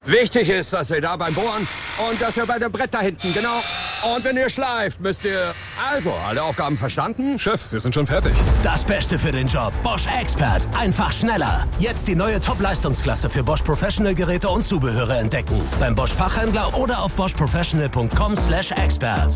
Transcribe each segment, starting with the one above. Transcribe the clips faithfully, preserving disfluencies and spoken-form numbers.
Wichtig ist, dass ihr da beim Bohren und dass ihr bei dem Brett da hinten, genau. Und wenn ihr schleift, müsst ihr... Also, alle Aufgaben verstanden? Chef, wir sind schon fertig. Das Beste für den Job. Bosch Expert. Einfach schneller. Jetzt die neue Top-Leistungsklasse für Bosch Professional Geräte und Zubehöre entdecken. Beim Bosch Fachhändler oder auf bosch professional punkt com slash expert.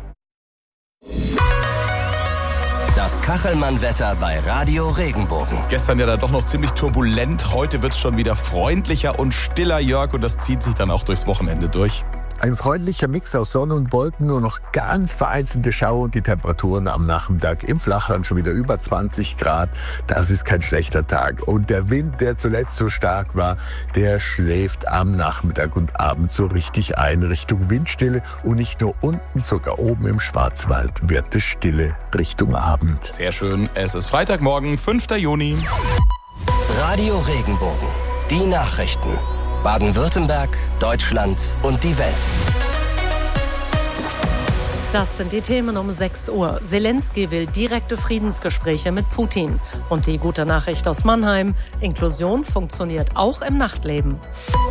Das Kachelmann-Wetter bei Radio Regenbogen. Gestern ja da doch noch ziemlich turbulent. Heute wird es schon wieder freundlicher und stiller, Jörg. Und das zieht sich dann auch durchs Wochenende durch. Ein freundlicher Mix aus Sonne und Wolken, nur noch ganz vereinzelte Schauer und die Temperaturen am Nachmittag im Flachland schon wieder über zwanzig Grad. Das ist kein schlechter Tag. Und der Wind, der zuletzt so stark war, der schläft am Nachmittag und Abend so richtig ein Richtung Windstille. Und nicht nur unten, sogar oben im Schwarzwald wird es stille Richtung Abend. Sehr schön. Es ist Freitagmorgen, fünfter Juni. Radio Regenbogen. Die Nachrichten. Baden-Württemberg, Deutschland und die Welt. Das sind die Themen um sechs Uhr. Zelensky will direkte Friedensgespräche mit Putin. Und die gute Nachricht aus Mannheim: Inklusion funktioniert auch im Nachtleben.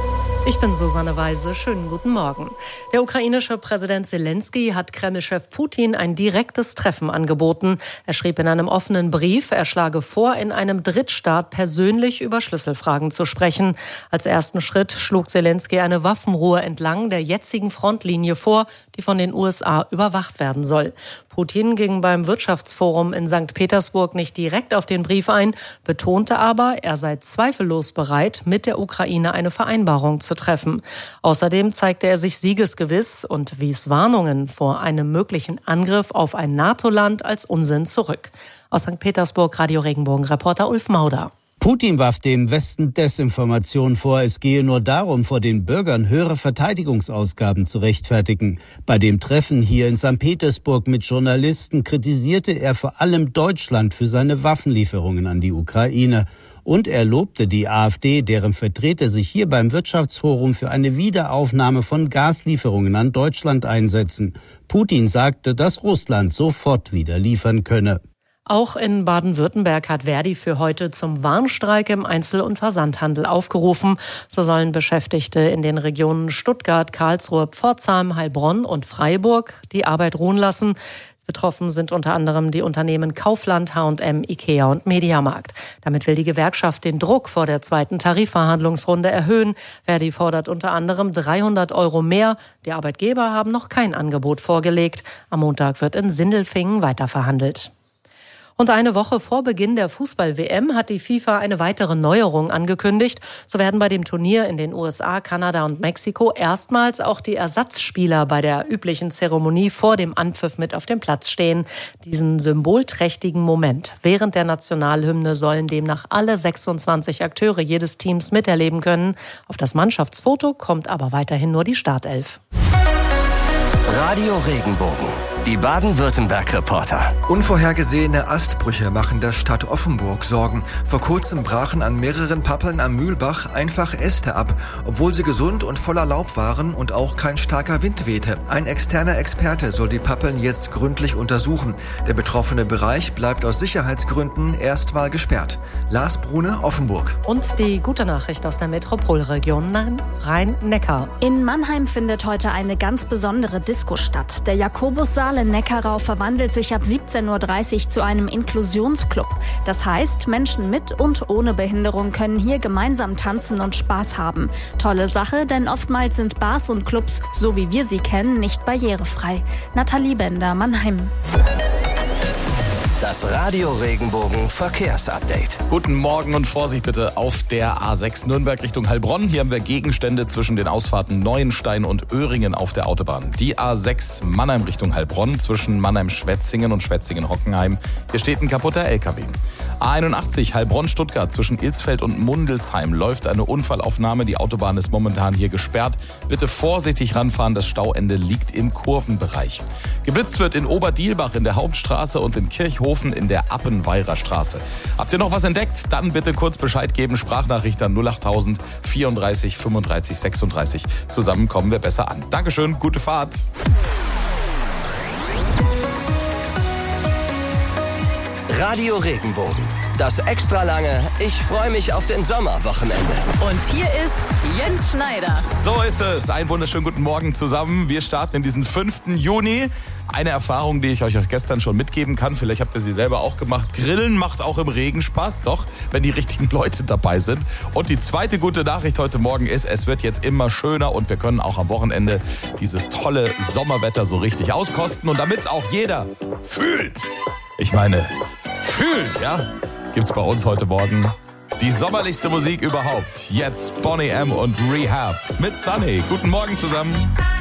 Ich bin Susanne Weise. Schönen guten Morgen. Der ukrainische Präsident Zelensky hat Kreml-Chef Putin ein direktes Treffen angeboten. Er schrieb in einem offenen Brief, er schlage vor, in einem Drittstaat persönlich über Schlüsselfragen zu sprechen. Als ersten Schritt schlug Zelensky eine Waffenruhe entlang der jetzigen Frontlinie vor, die von den U S A überwacht werden soll. Putin ging beim Wirtschaftsforum in Sankt Petersburg nicht direkt auf den Brief ein, betonte aber, er sei zweifellos bereit, mit der Ukraine eine Vereinbarung zu treffen. Außerdem zeigte er sich siegesgewiss und wies Warnungen vor einem möglichen Angriff auf ein NATO-Land als Unsinn zurück. Aus Sankt Petersburg Radio Regenbogen-Reporter Ulf Mauder. Putin warf dem Westen Desinformation vor, es gehe nur darum, vor den Bürgern höhere Verteidigungsausgaben zu rechtfertigen. Bei dem Treffen hier in Sankt Petersburg mit Journalisten kritisierte er vor allem Deutschland für seine Waffenlieferungen an die Ukraine. Und er lobte die AfD, deren Vertreter sich hier beim Wirtschaftsforum für eine Wiederaufnahme von Gaslieferungen an Deutschland einsetzen. Putin sagte, dass Russland sofort wieder liefern könne. Auch in Baden-Württemberg hat Verdi für heute zum Warnstreik im Einzel- und Versandhandel aufgerufen. So sollen Beschäftigte in den Regionen Stuttgart, Karlsruhe, Pforzheim, Heilbronn und Freiburg die Arbeit ruhen lassen. Betroffen sind unter anderem die Unternehmen Kaufland, H und M, Ikea und Mediamarkt. Damit will die Gewerkschaft den Druck vor der zweiten Tarifverhandlungsrunde erhöhen. Verdi fordert unter anderem dreihundert Euro mehr. Die Arbeitgeber haben noch kein Angebot vorgelegt. Am Montag wird in Sindelfingen weiterverhandelt. Und eine Woche vor Beginn der Fußball-W M hat die FIFA eine weitere Neuerung angekündigt. So werden bei dem Turnier in den U S A, Kanada und Mexiko erstmals auch die Ersatzspieler bei der üblichen Zeremonie vor dem Anpfiff mit auf dem Platz stehen. Diesen symbolträchtigen Moment während der Nationalhymne sollen demnach alle sechsundzwanzig Akteure jedes Teams miterleben können. Auf das Mannschaftsfoto kommt aber weiterhin nur die Startelf. Radio Regenbogen. Die Baden-Württemberg-Reporter. Unvorhergesehene Astbrüche machen der Stadt Offenburg Sorgen. Vor kurzem brachen an mehreren Pappeln am Mühlbach einfach Äste ab, obwohl sie gesund und voller Laub waren und auch kein starker Wind wehte. Ein externer Experte soll die Pappeln jetzt gründlich untersuchen. Der betroffene Bereich bleibt aus Sicherheitsgründen erstmal gesperrt. Lars Brune, Offenburg. Und die gute Nachricht aus der Metropolregion Rhein-Neckar. In Mannheim findet heute eine ganz besondere Disco statt. Der Jakobussaal in Neckarau verwandelt sich ab siebzehn Uhr dreißig zu einem Inklusionsclub. Das heißt, Menschen mit und ohne Behinderung können hier gemeinsam tanzen und Spaß haben. Tolle Sache, denn oftmals sind Bars und Clubs, so wie wir sie kennen, nicht barrierefrei. Nathalie Bender, Mannheim. Das Radio Regenbogen Verkehrsupdate. Guten Morgen und Vorsicht bitte auf der A sechs Nürnberg Richtung Heilbronn. Hier haben wir Gegenstände zwischen den Ausfahrten Neuenstein und Öhringen auf der Autobahn. Die A sechs Mannheim Richtung Heilbronn zwischen Mannheim-Schwetzingen und Schwetzingen-Hockenheim. Hier steht ein kaputter L K W. A einundachtzig Heilbronn-Stuttgart zwischen Ilsfeld und Mundelsheim läuft eine Unfallaufnahme. Die Autobahn ist momentan hier gesperrt. Bitte vorsichtig ranfahren, das Stauende liegt im Kurvenbereich. Geblitzt wird in Oberdielbach in der Hauptstraße und in Kirchhofen in der Appenweirer Straße. Habt ihr noch was entdeckt? Dann bitte kurz Bescheid geben. Sprachnachricht an null achttausend vierunddreißig fünfunddreißig sechsunddreißig. Zusammen kommen wir besser an. Dankeschön, gute Fahrt. Radio Regenbogen. das extra lange Ich freue mich auf den Sommerwochenende. Und hier ist Jens Schneider. So ist es. Einen wunderschönen guten Morgen zusammen. Wir starten in diesen fünften Juni. Eine Erfahrung, die ich euch gestern schon mitgeben kann. Vielleicht habt ihr sie selber auch gemacht. Grillen macht auch im Regen Spaß, doch, wenn die richtigen Leute dabei sind. Und die zweite gute Nachricht heute Morgen ist, es wird jetzt immer schöner und wir können auch am Wochenende dieses tolle Sommerwetter so richtig auskosten. Und damit es auch jeder fühlt, ich meine, fühlt, ja, gibt's bei uns heute Morgen die sommerlichste Musik überhaupt. Jetzt Boney M. und Rehab mit Sunny. Guten Morgen zusammen.